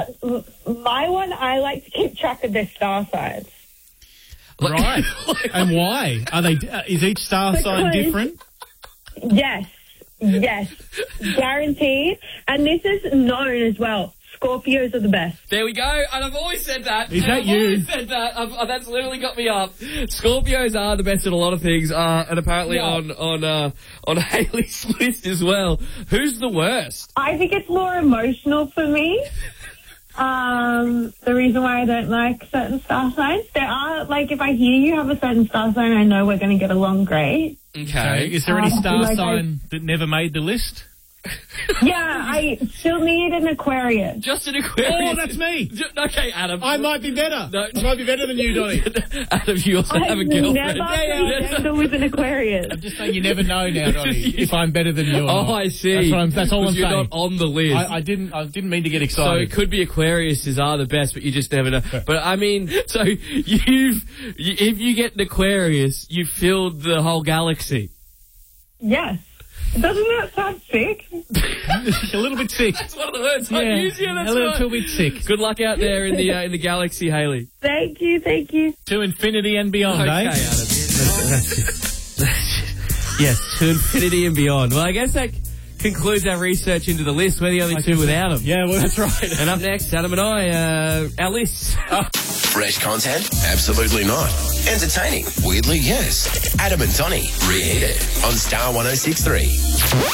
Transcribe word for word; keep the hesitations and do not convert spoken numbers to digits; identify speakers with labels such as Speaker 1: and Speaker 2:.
Speaker 1: m- my one, I like to keep track of their star signs.
Speaker 2: Right. And why? Are they? Uh, is each star sign
Speaker 1: Because-
Speaker 2: different?
Speaker 1: Yes, yes, guaranteed. And this is known as well. Scorpios are the best.
Speaker 3: There we go. And I've always said that.
Speaker 2: Is
Speaker 3: and
Speaker 2: that
Speaker 3: I've
Speaker 2: you?
Speaker 3: always said that. I've, uh, that's literally got me up. Scorpios are the best at a lot of things, uh, and apparently
Speaker 1: Yeah.
Speaker 3: on on uh, on Hayley's list as well. Who's the worst?
Speaker 1: I think it's more emotional for me. Um, the reason why I don't like certain star signs, there are, like, if I hear you have a certain star sign, I know we're going to get along great.
Speaker 2: Okay.
Speaker 3: Okay.
Speaker 2: Is there any
Speaker 1: Um,
Speaker 2: star
Speaker 1: like I-
Speaker 2: sign that never made the list?
Speaker 1: Yeah, I still need an Aquarius.
Speaker 3: Just an Aquarius.
Speaker 2: Oh, that's me.
Speaker 3: Ju- Okay, Adam.
Speaker 2: I might be better.
Speaker 3: No.
Speaker 2: I might be better than you, Donny.
Speaker 3: Adam, you also have a
Speaker 1: I've
Speaker 3: girlfriend.
Speaker 1: never been gender with an Aquarius.
Speaker 2: I'm just saying you never know now, Donny, if I'm better than you or
Speaker 3: Oh,
Speaker 2: not.
Speaker 3: I see.
Speaker 2: That's, what I'm, that's all I'm
Speaker 3: Because you're
Speaker 2: saying.
Speaker 3: not on the list.
Speaker 2: I, I didn't. I didn't mean to get
Speaker 3: So
Speaker 2: excited.
Speaker 3: it could be Aquariuses are the best, but you just never know. But I mean, so you've, you, if you get an Aquarius, you've filled the whole galaxy.
Speaker 1: Yes. Doesn't that sound sick?
Speaker 2: a little bit sick.
Speaker 3: That's one of the words I
Speaker 2: Yeah,
Speaker 3: use. Yeah, that's
Speaker 2: a little,
Speaker 3: right.
Speaker 2: little bit sick.
Speaker 3: Good luck out there in the uh, in the galaxy, Hayley.
Speaker 1: Thank you, thank you.
Speaker 2: To infinity and beyond,
Speaker 3: Okay,
Speaker 2: eh?
Speaker 3: Adam. That's, that's, that's, yes, to infinity and beyond. Well, I guess that concludes our research into the list. We're the only two without them.
Speaker 2: Yeah, well, that's right.
Speaker 3: And up next, Adam and I, uh, our lists.
Speaker 4: Fresh content? Absolutely not. Entertaining? Weirdly, yes. Adam and Donny, reheated on Star one oh six three.